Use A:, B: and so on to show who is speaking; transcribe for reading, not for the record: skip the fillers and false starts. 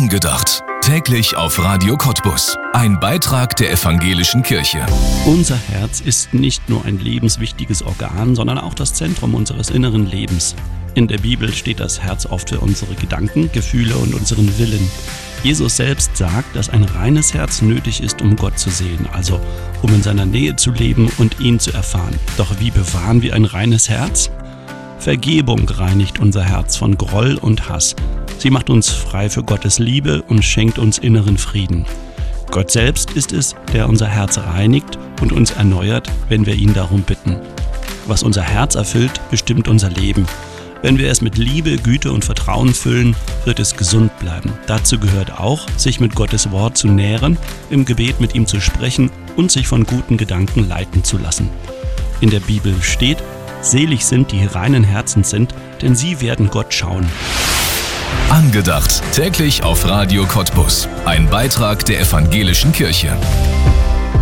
A: Angedacht. Täglich auf Radio Cottbus. Ein Beitrag der Evangelischen Kirche.
B: Unser Herz ist nicht nur ein lebenswichtiges Organ, sondern auch das Zentrum unseres inneren Lebens. In der Bibel steht das Herz oft für unsere Gedanken, Gefühle und unseren Willen. Jesus selbst sagt, dass ein reines Herz nötig ist, um Gott zu sehen, also um in seiner Nähe zu leben und ihn zu erfahren. Doch wie bewahren wir ein reines Herz? Vergebung reinigt unser Herz von Groll und Hass. Sie macht uns frei für Gottes Liebe und schenkt uns inneren Frieden. Gott selbst ist es, der unser Herz reinigt und uns erneuert, wenn wir ihn darum bitten. Was unser Herz erfüllt, bestimmt unser Leben. Wenn wir es mit Liebe, Güte und Vertrauen füllen, wird es gesund bleiben. Dazu gehört auch, sich mit Gottes Wort zu nähren, im Gebet mit ihm zu sprechen und sich von guten Gedanken leiten zu lassen. In der Bibel steht: Selig sind, die reinen Herzens sind, denn sie werden Gott schauen.
A: Angedacht. Täglich auf Radio Cottbus. Ein Beitrag der Evangelischen Kirche.